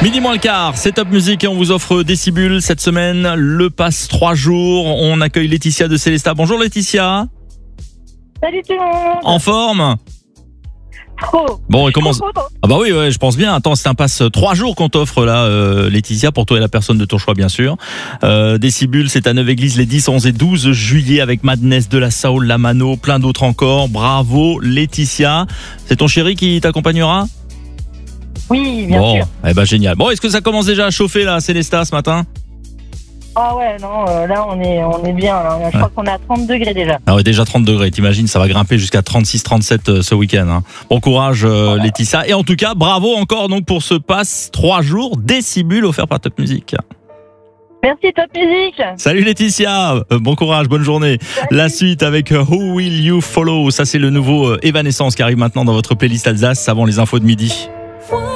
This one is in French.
Midi moins le quart, c'est Top Music et on vous offre Décibule cette semaine, le pass 3 jours. On accueille Laetitia de Célestat. Bonjour Laetitia. Salut tout le monde. En forme? Trop. Bon, et comment... Trop. Ah bah oui, ouais, je pense bien. Attends, c'est un pass 3 jours qu'on t'offre là, Laetitia, pour toi et la personne de ton choix, bien sûr. Décibule, c'est à Neuve-Église les 10, 11 et 12 juillet avec Madness, De La Soul, La Mano, plein d'autres encore. Bravo Laetitia. C'est ton chéri qui t'accompagnera? Oui, bien bon, sûr. Eh ben génial. Bon, est-ce que ça commence déjà à chauffer là, à Célestat ce matin? Ah ouais, non, là on est bien. Là. Je crois qu'on est à 30 degrés déjà. Ah ouais, déjà 30 degrés, t'imagines, ça va grimper jusqu'à 36, 37 ce week-end. Hein. Bon courage Laetitia. Et en tout cas, bravo encore donc pour ce pass 3 jours Décibule offert par Top Music. Merci Top Music. Salut Laetitia, bon courage, bonne journée. Salut. La suite avec Who Will You Follow, ça c'est le nouveau Evanescence qui arrive maintenant dans votre playlist Alsace avant les infos de midi.